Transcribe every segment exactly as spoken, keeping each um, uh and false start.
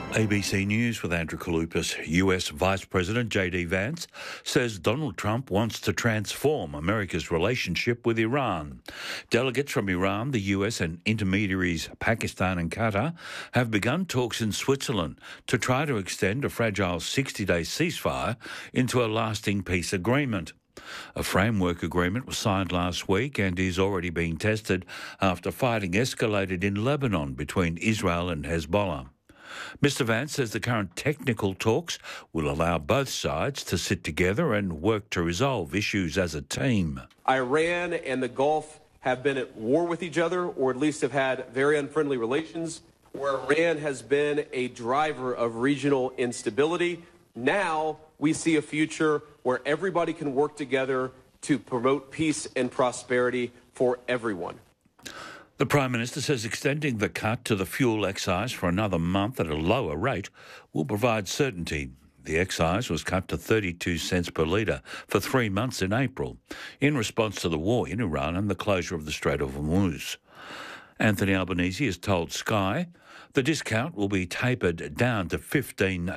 A B C News with Andrew Kaloupas. U S Vice President J D Vance says Donald Trump wants to transform America's relationship with Iran. Delegates from Iran, the U S and intermediaries Pakistan and Qatar have begun talks in Switzerland to try to extend a fragile sixty-day ceasefire into a lasting peace agreement. A framework agreement was signed last week and is already being tested after fighting escalated in Lebanon between Israel and Hezbollah. Mister Vance says the current technical talks will allow both sides to sit together and work to resolve issues as a team. Iran and the Gulf have been at war with each other, or at least have had very unfriendly relations, where Iran has been a driver of regional instability. Now we see a future where everybody can work together to promote peace and prosperity for everyone. The Prime Minister says extending the cut to the fuel excise for another month at a lower rate will provide certainty. The excise was cut to thirty-two cents per litre for three months in April, in response to the war in Iran and the closure of the Strait of Hormuz. Anthony Albanese has told Sky the discount will be tapered down to fifteen,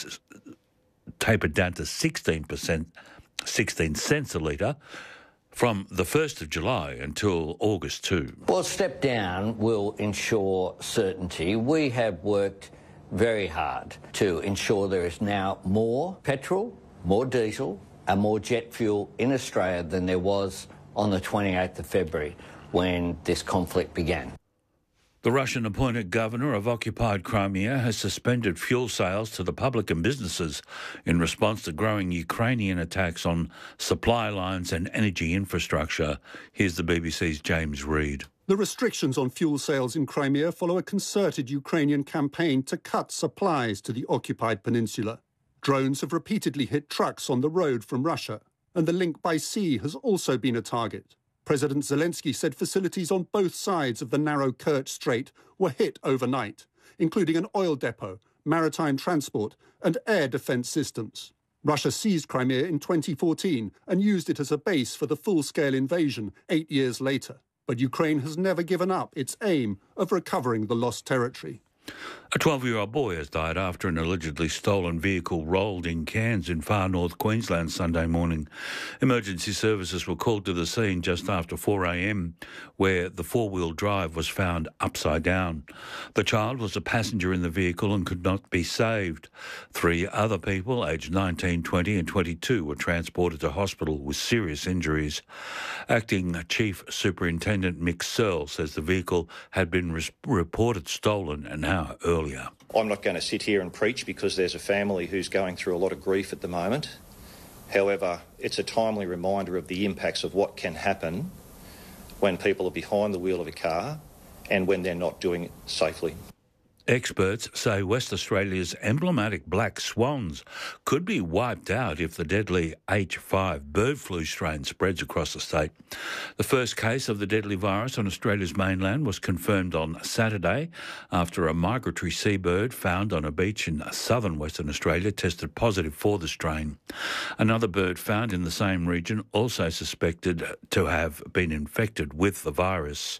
tapered down to sixteen percent, sixteen cents a litre, from the first of July until August second. Well, a step down will ensure certainty. We have worked very hard to ensure there is now more petrol, more diesel and more jet fuel in Australia than there was on the twenty-eighth of February when this conflict began. The Russian-appointed governor of occupied Crimea has suspended fuel sales to the public and businesses in response to growing Ukrainian attacks on supply lines and energy infrastructure. Here's the B B C's James Reid. The restrictions on fuel sales in Crimea follow a concerted Ukrainian campaign to cut supplies to the occupied peninsula. Drones have repeatedly hit trucks on the road from Russia, and the link by sea has also been a target. President Zelensky said facilities on both sides of the narrow Kerch Strait were hit overnight, including an oil depot, maritime transport and air defence systems. Russia seized Crimea in twenty fourteen and used it as a base for the full-scale invasion eight years later. But Ukraine has never given up its aim of recovering the lost territory. A twelve-year-old boy has died after an allegedly stolen vehicle rolled in Cairns in far north Queensland Sunday morning. Emergency services were called to the scene just after four a m, where the four-wheel drive was found upside down. The child was a passenger in the vehicle and could not be saved. Three other people, aged nineteen, twenty and twenty-two, were transported to hospital with serious injuries. Acting Chief Superintendent Mick Searle says the vehicle had been res- reported stolen an hour earlier. I'm not going to sit here and preach because there's a family who's going through a lot of grief at the moment. However, it's a timely reminder of the impacts of what can happen when people are behind the wheel of a car and when they're not doing it safely. Experts say West Australia's emblematic black swans could be wiped out if the deadly H five bird flu strain spreads across the state. The first case of the deadly virus on Australia's mainland was confirmed on Saturday after a migratory seabird found on a beach in southern Western Australia tested positive for the strain. Another bird found in the same region also suspected to have been infected with the virus.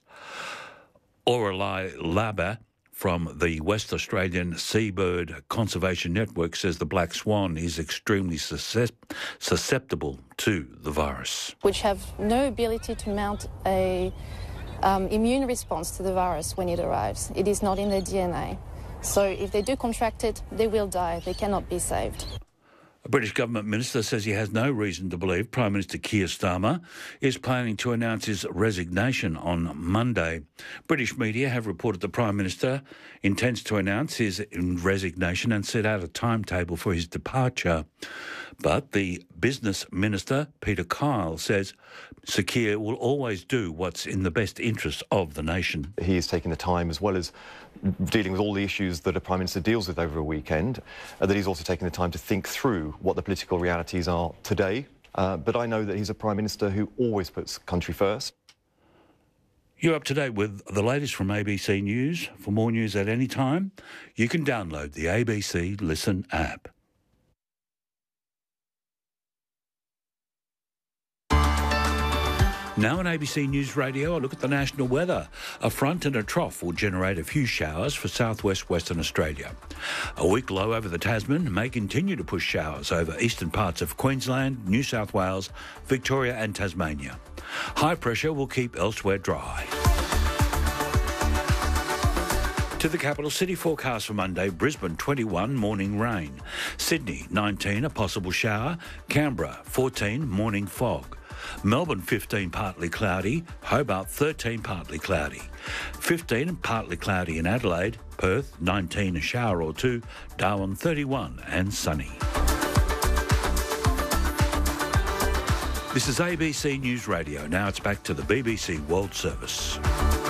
Oralai Laba from the West Australian Seabird Conservation Network says the black swan is extremely susceptible to the virus. Which have no ability to mount a um, immune response to the virus when it arrives. It is not in their D N A. So if they do contract it, they will die. They cannot be saved. A British government minister says he has no reason to believe Prime Minister Keir Starmer is planning to announce his resignation on Monday. British media have reported the Prime Minister intends to announce his resignation and set out a timetable for his departure. But the Business Minister, Peter Kyle, says Sir Keir will always do what's in the best interest of the nation. He is taking the time, as well as dealing with all the issues that a Prime Minister deals with over a weekend, uh, that he's also taking the time to think through what the political realities are today. Uh, but I know that he's a Prime Minister who always puts country first. You're up to date with the latest from A B C News. For more news at any time, you can download the A B C Listen app. Now on A B C News Radio, a look at the national weather. A front and a trough will generate a few showers for southwest Western Australia. A weak low over the Tasman may continue to push showers over eastern parts of Queensland, New South Wales, Victoria and Tasmania. High pressure will keep elsewhere dry. To the capital city forecast for Monday, Brisbane twenty-one, morning rain. Sydney nineteen, a possible shower. Canberra fourteen, morning fog. Melbourne fifteen, partly cloudy. Hobart thirteen, partly cloudy. fifteen, partly cloudy in Adelaide. Perth nineteen, a shower or two. Darwin thirty-one and sunny. This is A B C News Radio. Now it's back to the B B C World Service.